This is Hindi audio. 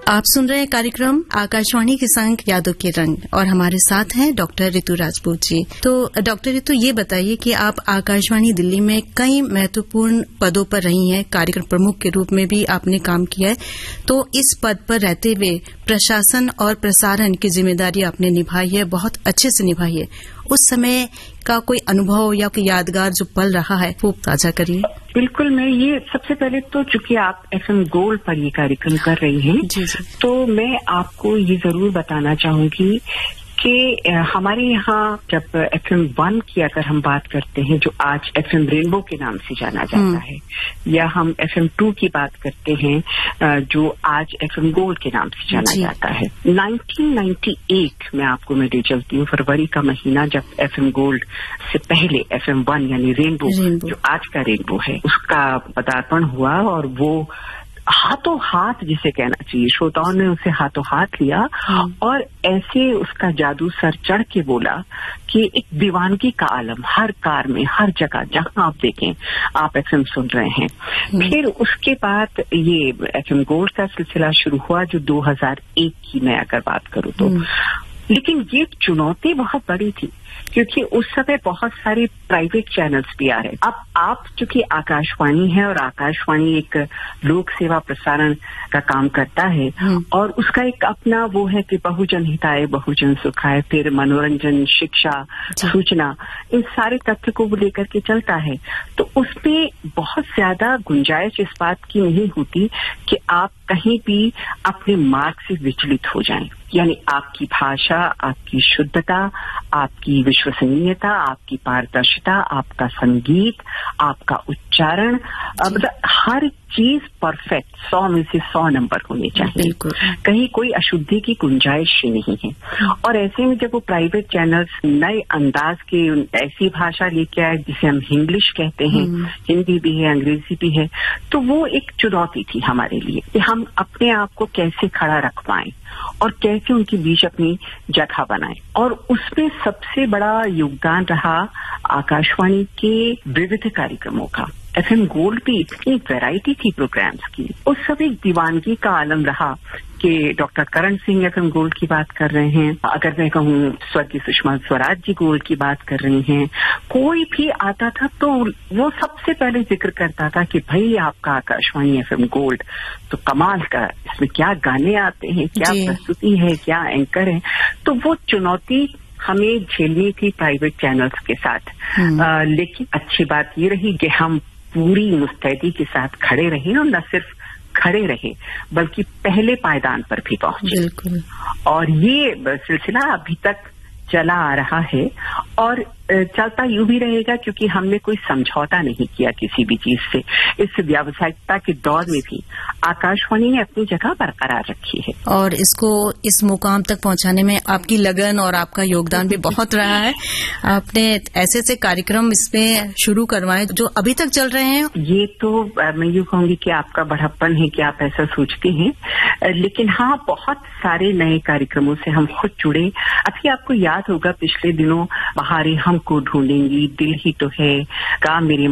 आप सुन रहे हैं कार्यक्रम आकाशवाणी के संग यादों के रंग और हमारे साथ हैं डॉक्टर रितु राजपूत जी। तो डॉक्टर रितु, ये बताइए कि आप आकाशवाणी दिल्ली में कई महत्वपूर्ण पदों पर रही हैं, कार्यक्रम प्रमुख के रूप में भी आपने काम किया है। तो इस पद पर रहते हुए प्रशासन और प्रसारण की जिम्मेदारी आपने निभाई है, बहुत अच्छे से निभाई है। उस समय का कोई अनुभव या कोई यादगार जो पल रहा है वो ताजा करिए। बिल्कुल, मैं ये सबसे पहले तो चूंकि आप FM गोल्ड पर ये कार्यक्रम कर रही हैं, जी। तो मैं आपको ये जरूर बताना चाहूंगी कि हमारे यहाँ जब FM 1 की अगर हम बात करते हैं, जो आज FM रेनबो के नाम से जाना जाता है, या हम FM 2 की बात करते हैं जो आज FM गोल्ड के नाम से जाना जाता है। 1998 में आपको मैं ले चलती हूँ, फरवरी का महीना, जब FM गोल्ड से पहले FM 1 यानी रेनबो जो आज का रेनबो है उसका पदार्पण हुआ, और वो हाथों हाथ जिसे कहना चाहिए, श्रोताओं ने उसे हाथों हाथ लिया और ऐसे उसका जादू सर चढ़ के बोला कि एक दीवानगी का आलम हर कार में, हर जगह जहां आप देखें आप FM सुन रहे हैं। फिर उसके बाद ये FM गोल्ड का सिलसिला शुरू हुआ जो 2001 की मैं अगर बात करूं तो, लेकिन ये चुनौती बहुत बड़ी थी क्योंकि उस समय बहुत सारे प्राइवेट चैनल्स भी आ रहे। अब आप चूंकि आकाशवाणी है और आकाशवाणी एक लोक सेवा प्रसारण का काम करता है और उसका एक अपना वो है कि बहुजन हिताय बहुजन सुखाय, फिर मनोरंजन, शिक्षा, सूचना, इन सारे तथ्य को वो लेकर के चलता है। तो उसमें बहुत ज्यादा गुंजाइश इस बात की नहीं होती कि आप कहीं भी अपने मार्ग से विचलित हो जाएं। यानी आपकी भाषा, आपकी शुद्धता, आपकी विश्वसनीयता, आपकी पारदर्शिता, आपका संगीत, आपका उच्चारण, मतलब हर चीज परफेक्ट 100 में से 100 नंबर होने चाहिए। कहीं कोई अशुद्धि की गुंजाइश ही नहीं है। और ऐसे में जब वो प्राइवेट चैनल्स नए अंदाज के ऐसी भाषा लेके आए जिसे हम इंग्लिश कहते हैं, हिंदी भी है, अंग्रेजी भी है, तो वो एक चुनौती थी हमारे लिए कि हम अपने आप को कैसे खड़ा रख पाएं और कैसे उनके बीच अपनी जगह बनाएं। और उसमें सबसे बड़ा योगदान रहा आकाशवाणी के विविध कार्यक्रमों का। FM गोल्ड भी इतनी वैरायटी थी प्रोग्राम्स की, उस सब एक दीवानगी का आलम रहा कि doctor Karan Singh FM gold की बात कर रहे हैं, अगर मैं कहूँ स्वर्गीय सुषमा स्वराज जी गोल्ड की बात कर रही हैं, कोई भी आता था तो वो सबसे पहले जिक्र करता था कि भाई आपका आकाशवाणी FM गोल्ड तो कमाल का, इसमें क्या गाने आते हैं, क्या प्रस्तुति है, क्या एंकर है। तो वो चुनौती हमें झेलनी थी प्राइवेट चैनल्स के साथ। लेकिन अच्छी बात ये रही कि हम पूरी मुस्तैदी के साथ खड़े रहे और न सिर्फ खड़े रहे बल्कि पहले पायदान पर भी पहुंचे। बिल्कुल। और ये सिलसिला अभी तक चला आ रहा है और चलता यूं भी रहेगा क्योंकि हमने कोई समझौता नहीं किया किसी भी चीज से। इस व्यावसायिकता के दौर में भी आकाशवाणी ने अपनी जगह बरकरार रखी है और इसको इस मुकाम तक पहुंचाने में आपकी लगन और आपका योगदान भी बहुत रहा है। आपने ऐसे ऐसे कार्यक्रम इसमें शुरू करवाए जो अभी तक चल रहे हैं। ये तो मैं यूं कहूंगी कि आपका बड़प्पन है कि आप ऐसा सोचते हैं, लेकिन हाँ, बहुत सारे नए कार्यक्रमों से हम खुद जुड़े। अभी आपको याद होगा पिछले दिनों बहारें हमको ढूंढेंगी, दिल ही तो है, का मेरे